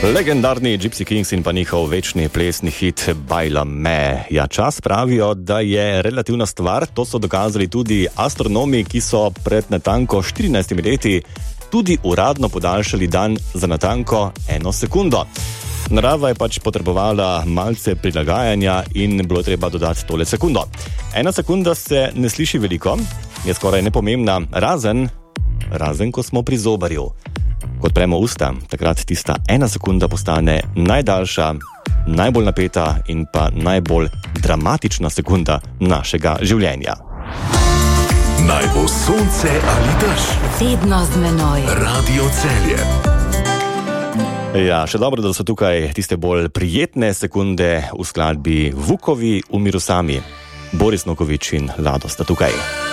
Legendarni Gypsy Kings in pa njihov večni plesni hit Bajla me. Ja, čas pravijo, da je relativna stvar. To so dokazali tudi astronomi, ki so pred natanko 14 leti tudi uradno podaljšali dan za natanko 1 sekundo. Narava je pač potrebovala malce prilagajanja in bilo treba dodati tole sekundo. 1 sekunda se ne sliši veliko, je skoraj nepomembna, razen ko smo pri zobarju. Kot premo usta, takrat tista 1 sekunda postane najdaljša, najbolj napeta in pa najbolj dramatična sekunda našega življenja. Naj bo sonce ali dež, vedno z menoj. Radio Celje. Ja, še dobro, da so tukaj tiste bolj prijetne sekunde v skladbi Vukovi v miru sami. Boris Nokovič in Lado sta tukaj.